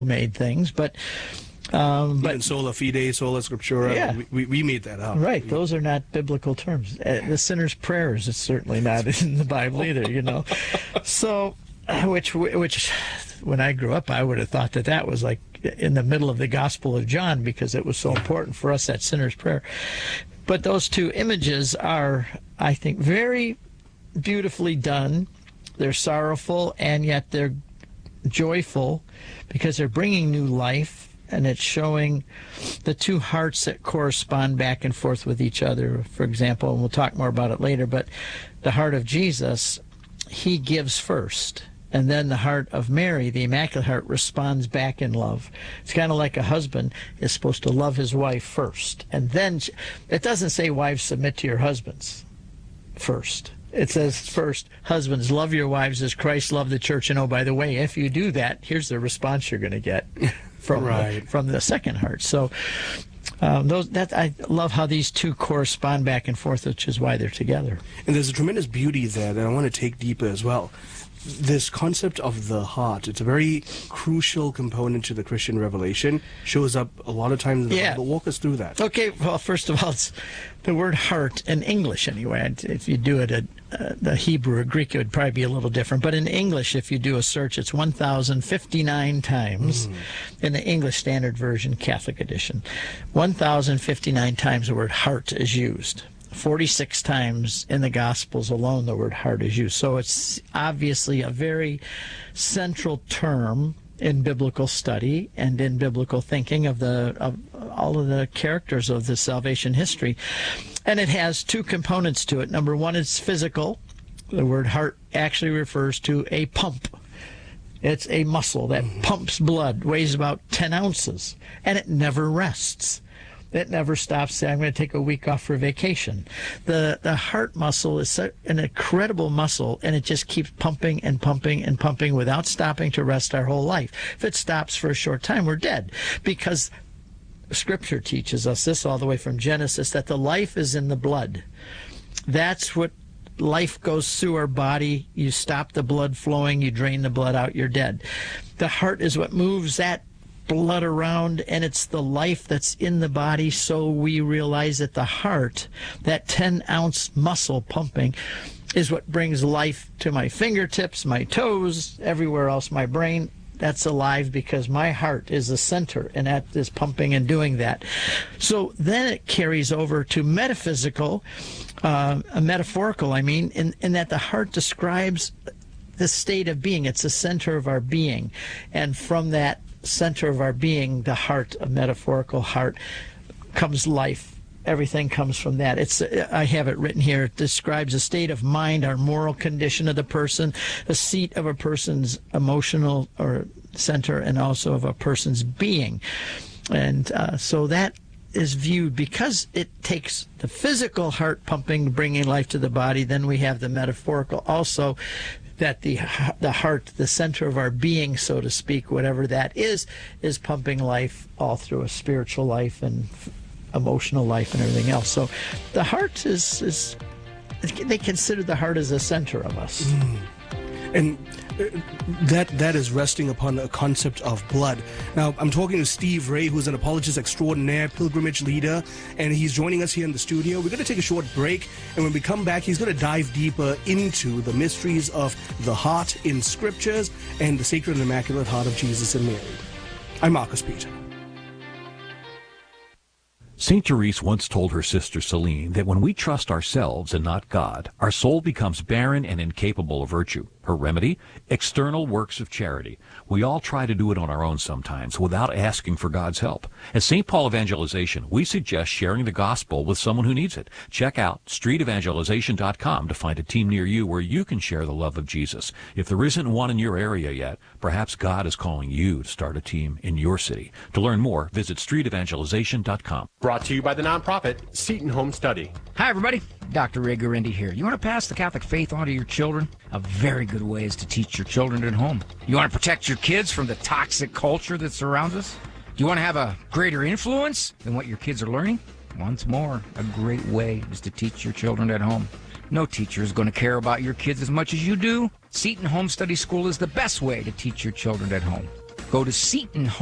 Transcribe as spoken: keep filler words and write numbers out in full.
made things, but um, Even but sola fide, sola scriptura, yeah. we, we made that up. Right, those are not biblical terms. Uh, the sinner's prayers is certainly not in the Bible either, you know. So, uh, which which when I grew up, I would have thought that that was like in the middle of the Gospel of John because it was so important for us, that sinner's prayer. But those two images are, I think, very beautifully done. They're sorrowful, and yet they're joyful because they're bringing new life. And it's showing the two hearts that correspond back and forth with each other, for example, and we'll talk more about it later, but the heart of Jesus, he gives first. And then the heart of Mary, the Immaculate Heart, responds back in love. It's kind of like a husband is supposed to love his wife first. And then, it doesn't say wives submit to your husbands first. It says first, husbands, love your wives as Christ loved the church. And oh, by the way, if you do that, here's the response you're going to get from, right. the, from the second heart. So um, those that I love how these two correspond back and forth, which is why they're together. And there's a tremendous beauty there that I want to take deeper as well. This concept of the heart, it's a very crucial component to the Christian revelation, shows up a lot of times in the yeah. Bible. Walk us through that. Okay, well, first of all, it's the word heart in English anyway. If you do it at uh, the Hebrew or Greek, it would probably be a little different. But in English, if you do a search, it's one thousand fifty-nine times mm. in the English Standard Version, Catholic edition. one thousand fifty-nine times the word heart is used. forty-six times in the Gospels alone the word heart is used. So it's obviously a very central term in biblical study and in biblical thinking of the of all of the characters of the salvation history. And it has two components to it. Number one, it's physical. The word heart actually refers to a pump. It's a muscle that pumps blood, weighs about ten ounces, and it never rests. It never stops saying, I'm going to take a week off for vacation. The the heart muscle is an incredible muscle, and it just keeps pumping and pumping and pumping without stopping to rest our whole life. If it stops for a short time, we're dead, because Scripture teaches us this all the way from Genesis, that the life is in the blood. That's what life goes through our body. You stop the blood flowing, you drain the blood out, you're dead. The heart is what moves that blood around, and it's the life that's in the body. So we realize that the heart, that ten ounce muscle pumping, is what brings life to my fingertips, my toes, everywhere else, my brain. That's alive because my heart is the center, and that is pumping and doing that. So then it carries over to metaphysical, uh, metaphorical, I mean, in, in that the heart describes the state of being. It's the center of our being, and from that center of our being, the heart, a metaphorical heart, comes life. Everything comes from that. It's I have it written here. It describes a state of mind, our moral condition of the person, the seat of a person's emotional or center, and also of a person's being. And uh, so that is viewed, because it takes the physical heart pumping, bringing life to the body. Then we have the metaphorical also, that the the heart, the center of our being, so to speak, whatever that is, is pumping life all through a spiritual life and emotional life and everything else. So the heart is, is they consider the heart as the center of us. Mm. And that that is resting upon a concept of blood. Now, I'm talking to Steve Ray, who's an apologist extraordinaire, pilgrimage leader, and he's joining us here in the studio. We're going to take a short break, and when we come back, he's going to dive deeper into the mysteries of the heart in Scriptures and the Sacred and Immaculate Heart of Jesus and Mary. I'm Marcus Peter. Saint Therese once told her sister Celine that when we trust ourselves and not God, our soul becomes barren and incapable of virtue. Her remedy? External works of charity. We all try to do it on our own sometimes without asking for God's help. At Saint Paul Evangelization, we suggest sharing the gospel with someone who needs it. Check out street evangelization dot com to find a team near you where you can share the love of Jesus. If there isn't one in your area yet, perhaps God is calling you to start a team in your city. To learn more, visit street evangelization dot com. Brought to you by the nonprofit Seton Home Study. Hi, everybody. Doctor Ray Guarendi here. You want to pass the Catholic faith on to your children? A very good way is to teach your children at home. You want to protect your kids from the toxic culture that surrounds us? Do you want to have a greater influence than what your kids are learning? Once more, a great way is to teach your children at home. No teacher is going to care about your kids as much as you do. Seton Home Study School is the best way to teach your children at home. Go to Seton